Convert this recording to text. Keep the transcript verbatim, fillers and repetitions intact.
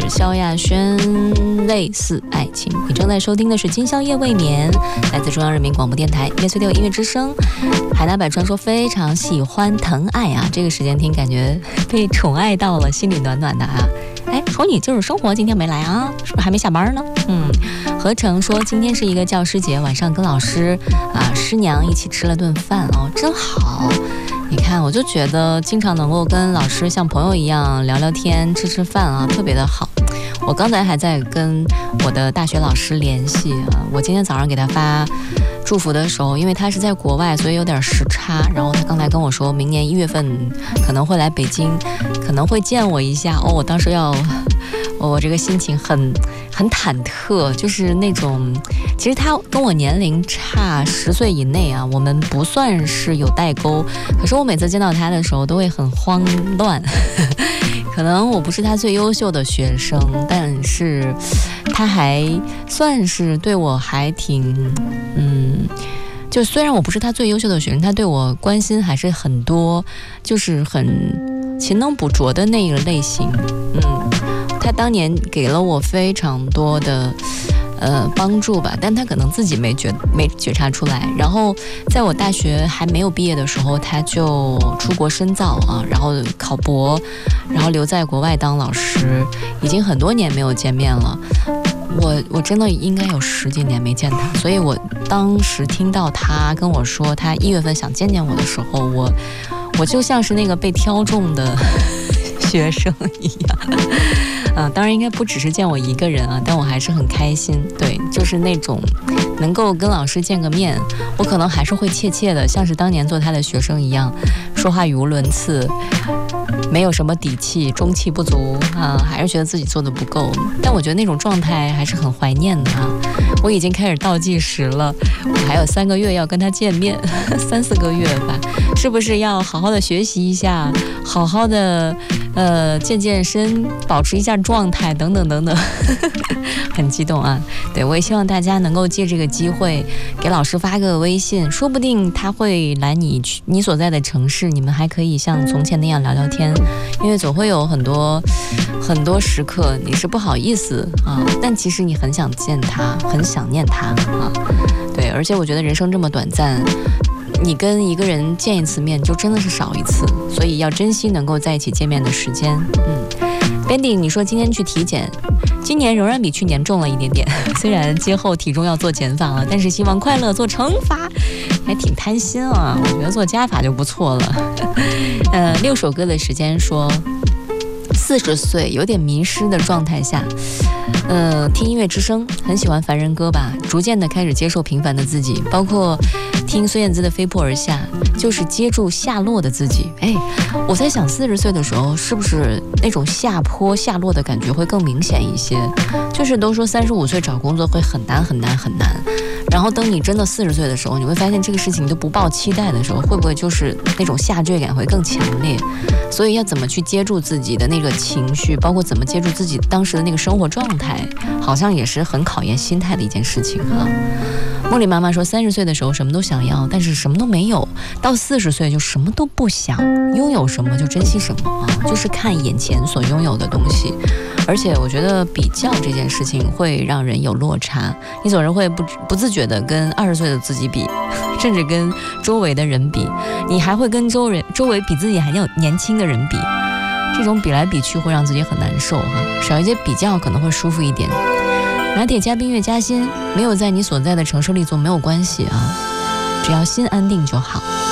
萧亚轩类似爱情。你正在收听的是今宵夜未眠，来自中央人民广播电台乐翠六音乐之声。海纳百川说非常喜欢疼爱啊，这个时间听感觉被宠爱到了，心里暖暖的啊。哎，说你就是生活，今天没来啊，是不是还没下班呢？嗯，何成说今天是一个教师节，晚上跟老师啊师娘一起吃了顿饭哦，真好。你看，我就觉得经常能够跟老师像朋友一样聊聊天、吃吃饭啊，特别的好。我刚才还在跟我的大学老师联系啊，我今天早上给他发祝福的时候，因为他是在国外，所以有点时差。然后他刚才跟我说，明年一月份可能会来北京，可能会见我一下哦。我当时要，我这个心情很很忐忑，就是那种，其实他跟我年龄差十岁以内啊，我们不算是有代沟，可是我每次见到他的时候都会很慌乱。可能我不是他最优秀的学生，但是他还算是对我还挺，嗯，就虽然我不是他最优秀的学生，他对我关心还是很多，就是很勤能补拙的那个类型。嗯，他当年给了我非常多的呃帮助吧，但他可能自己没觉没觉察出来。然后在我大学还没有毕业的时候，他就出国深造啊，然后考博，然后留在国外当老师，已经很多年没有见面了。我我真的应该有十几年没见他，所以我当时听到他跟我说他一月份想见见我的时候，我我就像是那个被挑中的学生一样。啊，当然应该不只是见我一个人啊，但我还是很开心。对，就是那种能够跟老师见个面，我可能还是会怯怯的，像是当年做他的学生一样，说话语无伦次，没有什么底气，中气不足啊，还是觉得自己做的不够。但我觉得那种状态还是很怀念的啊。我已经开始倒计时了，我还有三个月要跟他见面，三四个月吧，是不是要好好的学习一下，好好的呃健健身，保持一下状态等等等等。很激动啊。对，我也希望大家能够借这个机会给老师发个微信，说不定他会来你去你所在的城市，你们还可以像从前那样聊聊天。因为总会有很多很多时刻你是不好意思啊，但其实你很想见他，很想念他啊。对，而且我觉得人生这么短暂，你跟一个人见一次面就真的是少一次，所以要珍惜能够在一起见面的时间。嗯 Bendy 你说今天去体检，今年仍然比去年重了一点点，虽然今后体重要做减法了，但是希望快乐做乘法，还挺贪心啊。我觉得做加法就不错了。呃，六首歌的时间说，四十岁有点迷失的状态下，呃，听音乐之声，很喜欢凡人歌吧，逐渐的开始接受平凡的自己，包括听孙燕姿的《飞瀑而下》，就是接住下落的自己。哎，我在想，四十岁的时候，是不是那种下坡下落的感觉会更明显一些？就是都说三十五岁找工作会很难很难很难，然后等你真的四十岁的时候，你会发现这个事情你都不抱期待的时候，会不会就是那种下坠感会更强烈？所以要怎么去接住自己的那个情绪，包括怎么接住自己当时的那个生活状态，好像也是很考验心态的一件事情啊。茉莉妈妈说，三十岁的时候什么都想要，但是什么都没有，到四十岁就什么都不想，拥有什么就珍惜什么啊，就是看眼前所拥有的东西。而且我觉得比较这件事情会让人有落差，你总是会不不自觉的跟二十岁的自己比，甚至跟周围的人比，你还会跟周人周围比自己还要年轻的人比，这种比来比去会让自己很难受哈，少一些比较可能会舒服一点。拿铁加冰月加薪，没有在你所在的城市里做没有关系啊，只要心安定就好。